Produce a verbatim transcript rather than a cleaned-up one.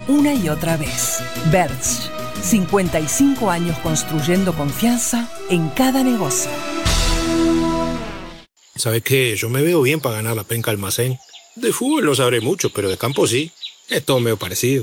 una y otra vez. Bertsch, cincuenta y cinco años construyendo confianza en cada negocio. ¿Sabes qué? Yo me veo bien para ganar la penca almacén. De fútbol no sabré mucho, pero de campo sí. Es todo medio parecido.